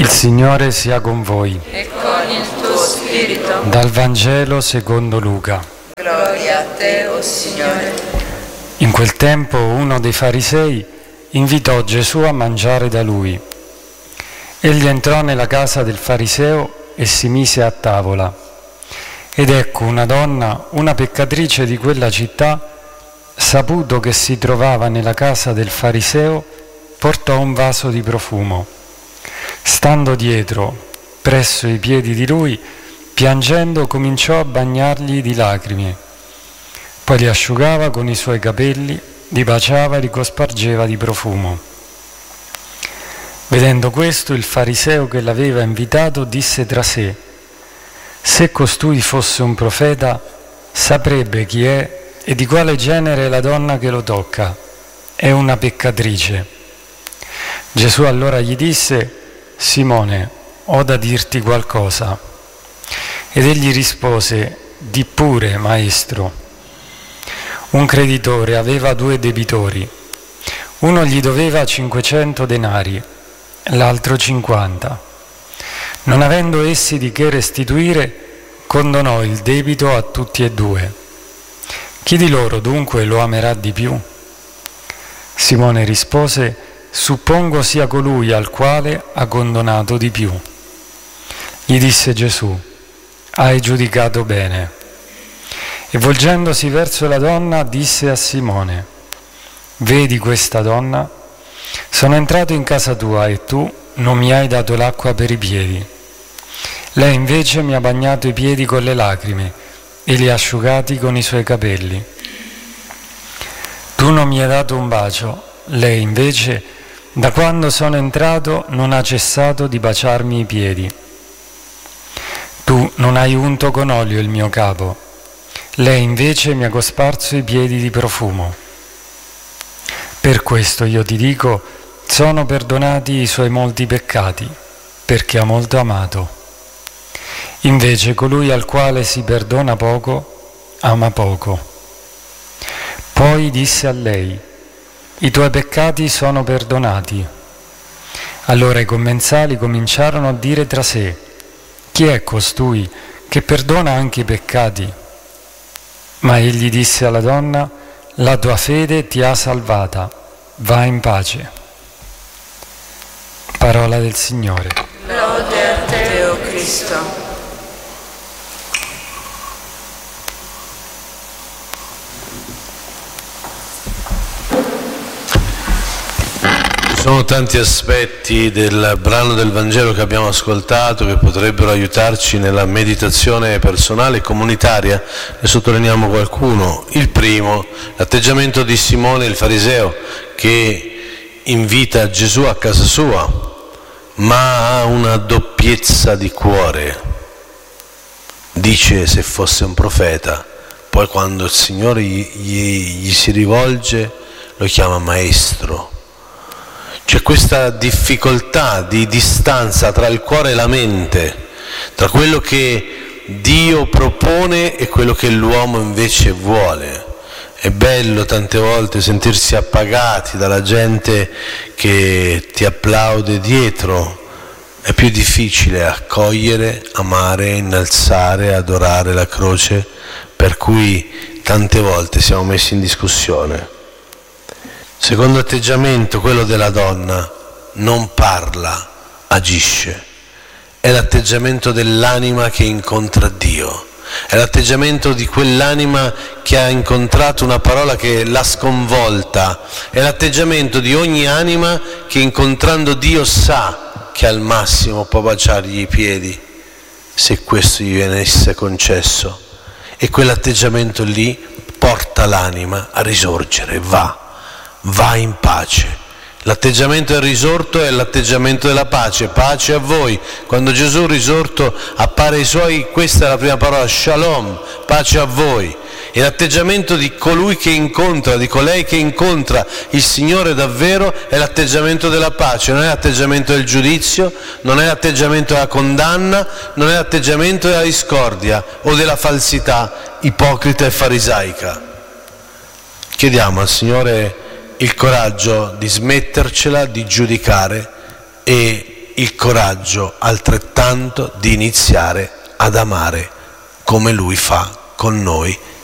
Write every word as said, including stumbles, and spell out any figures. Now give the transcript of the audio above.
Il Signore sia con voi. E con il tuo spirito. Dal Vangelo secondo Luca. Gloria a te, o Signore. In quel tempo uno dei farisei invitò Gesù a mangiare da lui. Egli entrò nella casa del fariseo e si mise a tavola. Ed ecco una donna, una peccatrice di quella città, saputo che si trovava nella casa del fariseo, portò un vaso di profumo. Stando dietro, presso i piedi di lui, piangendo cominciò a bagnargli di lacrime. Poi li asciugava con i suoi capelli, li baciava e li cospargeva di profumo. Vedendo questo, il fariseo che l'aveva invitato disse tra sé: se costui fosse un profeta, saprebbe chi è e di quale genere è la donna che lo tocca. È una peccatrice. Gesù allora gli disse: Simone, ho da dirti qualcosa. Ed egli rispose: di pure, maestro. Un creditore aveva due debitori. Uno gli doveva cinquecento denari, l'altro cinquanta. Non avendo essi di che restituire, condonò il debito a tutti e due. Chi di loro dunque lo amerà di più? Simone rispose: suppongo sia colui al quale ha condonato di più. Gli disse Gesù: hai giudicato bene. E volgendosi verso la donna disse a Simone: vedi questa donna? Sono entrato in casa tua e tu non mi hai dato l'acqua per i piedi. Lei invece mi ha bagnato i piedi con le lacrime e li ha asciugati con i suoi capelli. Tu non mi hai dato un bacio, lei invece, da quando sono entrato, non ha cessato di baciarmi i piedi. Tu non hai unto con olio il mio capo, lei invece mi ha cosparso i piedi di profumo. Per questo io ti dico, sono perdonati i suoi molti peccati, perché ha molto amato. Invece colui al quale si perdona poco, ama poco. Poi disse a lei: i tuoi peccati sono perdonati. Allora i commensali cominciarono a dire tra sé: chi è costui che perdona anche i peccati? Ma egli disse alla donna: la tua fede ti ha salvata, va in pace. Parola del Signore. Lode a te, o Cristo. Ci sono tanti aspetti del brano del Vangelo che abbiamo ascoltato che potrebbero aiutarci nella meditazione personale e comunitaria. Ne sottolineiamo qualcuno. Il primo, l'atteggiamento di Simone il fariseo, che invita Gesù a casa sua, ma ha una doppiezza di cuore. Dice se fosse un profeta, poi quando il Signore gli, gli, gli si rivolge lo chiama maestro. C'è questa difficoltà di distanza tra il cuore e la mente, tra quello che Dio propone e quello che l'uomo invece vuole. È bello tante volte sentirsi appagati dalla gente che ti applaude dietro, è più difficile accogliere, amare, innalzare, adorare la croce, per cui tante volte siamo messi in discussione. Secondo atteggiamento, quello della donna, non parla, agisce. È l'atteggiamento dell'anima che incontra Dio. È l'atteggiamento di quell'anima che ha incontrato una parola che l'ha sconvolta. È l'atteggiamento di ogni anima che incontrando Dio sa che al massimo può baciargli i piedi, se questo gli venisse concesso. E quell'atteggiamento lì porta l'anima a risorgere, va. Va in pace. L'atteggiamento del risorto è l'atteggiamento della pace. Pace a voi. Quando Gesù risorto appare ai suoi, questa è la prima parola, shalom, pace a voi. E l'atteggiamento di colui che incontra, di colei che incontra il Signore davvero, è l'atteggiamento della pace. Non è l'atteggiamento del giudizio, non è l'atteggiamento della condanna, non è l'atteggiamento della discordia o della falsità ipocrita e farisaica. Chiediamo al Signore il coraggio di smettercela di giudicare e il coraggio altrettanto di iniziare ad amare come Lui fa con noi